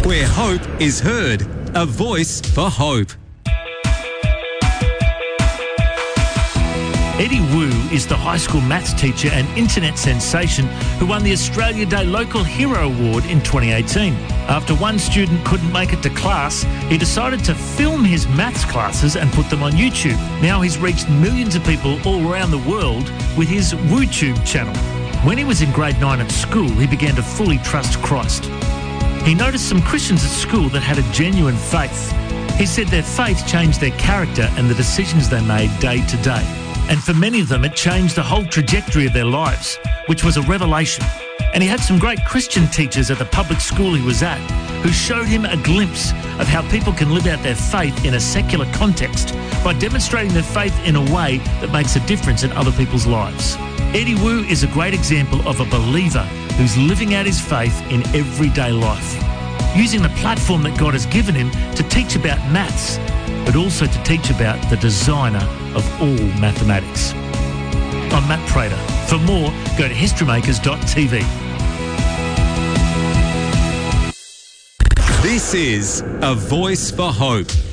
where hope is heard. A voice for hope. Eddie Wu is the high school maths teacher and internet sensation who won the Australia Day Local Hero Award in 2018. After one student couldn't make it to class, he decided to film his maths classes and put them on YouTube. Now he's reached millions of people all around the world with his WooTube channel. When he was in grade 9 at school, he began to fully trust Christ. He noticed some Christians at school that had a genuine faith. He said their faith changed their character and the decisions they made day to day. And for many of them, it changed the whole trajectory of their lives, which was a revelation. And he had some great Christian teachers at the public school he was at who showed him a glimpse of how people can live out their faith in a secular context by demonstrating their faith in a way that makes a difference in other people's lives. Eddie Wu is a great example of a believer who's living out his faith in everyday life, using the platform that God has given him to teach about maths, but also to teach about the designer of all mathematics. I'm Matt Prater. For more, go to historymakers.tv. This is A Voice for Hope.